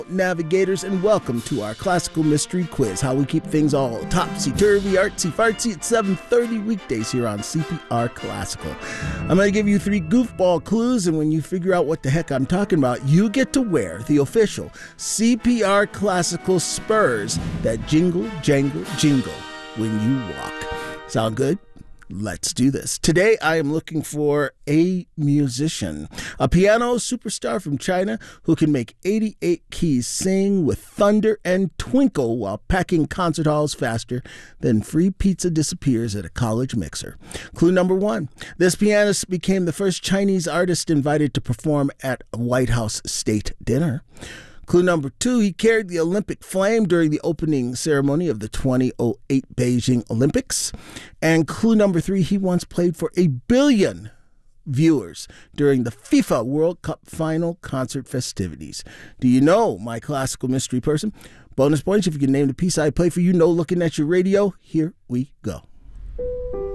Navigators, and welcome to our classical mystery quiz, how we keep things all topsy-turvy, artsy-fartsy at 7:30 weekdays here on CPR Classical. I'm going to give you 3 goofball clues, and when you figure out what the heck I'm talking about, you get to wear the official CPR Classical spurs that jingle, jangle, jingle when you walk. Sound good? Let's do this. Today, I am looking for a musician, a piano superstar from China who can make 88 keys sing with thunder and twinkle while packing concert halls faster than free pizza disappears at a college mixer. Clue number 1. This pianist became the first Chinese artist invited to perform at a White House state dinner. Clue number 2, he carried the Olympic flame during the opening ceremony of the 2008 Beijing Olympics. And clue number 3, he once played for 1 billion viewers during the FIFA World Cup final concert festivities. Do you know, my classical mystery person? Bonus points if you can name the piece I play for you. No looking at your radio. Here we go.